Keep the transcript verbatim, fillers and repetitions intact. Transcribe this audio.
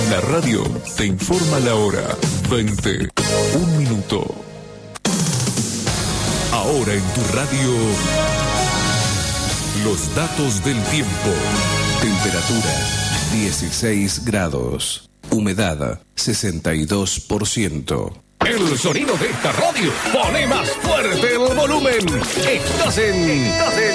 La radio te informa la hora. veinte, un minuto. Ahora en tu radio, los datos del tiempo. Temperatura dieciséis grados. Humedad sesenta y dos por ciento. El sonido de esta radio pone más fuerte el volumen. Estás en... Estás en...